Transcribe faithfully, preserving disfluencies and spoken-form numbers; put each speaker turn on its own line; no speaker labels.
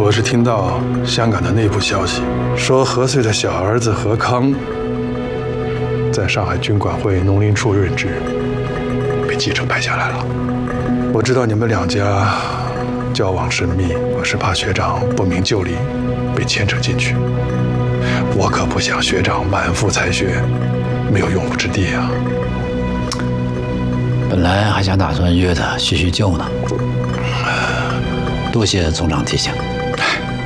我是听到香港的内部消息，说何穗的小儿子何康在上海军管会农林处任职，被继承派下来了。我知道你们两家交往甚密，我是怕学长不明就里，被牵扯进去。我可不想学长满腹才学，没有用武之地啊。
本来还想打算约他叙叙旧呢，多谢总长提醒。